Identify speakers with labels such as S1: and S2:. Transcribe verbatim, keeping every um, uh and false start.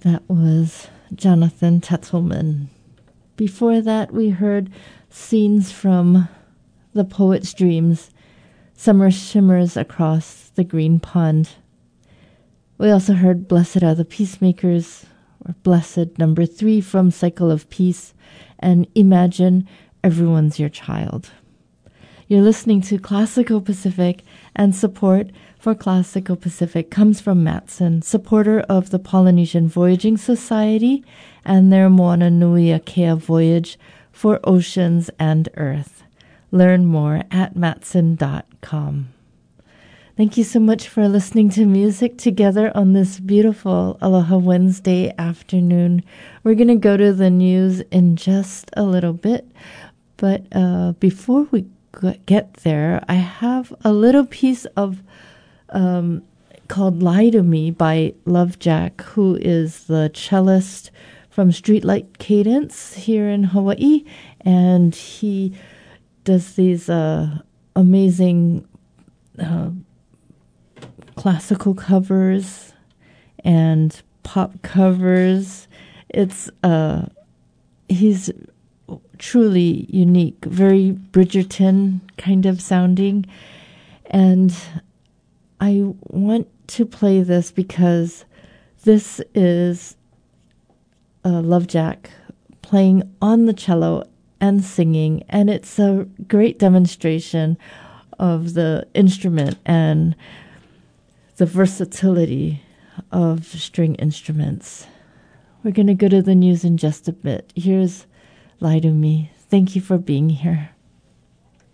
S1: That was Jonathan Tetzelman. Before that, we heard scenes from The Poet's Dreams, Summer Shimmers Across the Green Pond. We also heard Blessed Are the Peacemakers, or Blessed number three from Cycle of Peace, and Imagine Everyone's Your Child. You're listening to Classical Pacific, and support for Classical Pacific comes from Matson, supporter of the Polynesian Voyaging Society and their Moana Nui Akea voyage for oceans and earth. Learn more at matson dot com. Thank you so much for listening to music together on this beautiful Aloha Wednesday afternoon. We're going to go to the news in just a little bit, but uh, before we get there, I have a little piece of um, called Lie to Me by Love Jack, who is the cellist from Streetlight Cadence here in Hawaii, and he does these uh, amazing uh, classical covers and pop covers. It's uh, he's truly unique, very Bridgerton kind of sounding. And I want to play this because this is uh, Love Jack playing on the cello and singing, and it's a great demonstration of the instrument and the versatility of string instruments. We're going to go to the news in just a bit. Here's Lie to Me. Thank you for being here.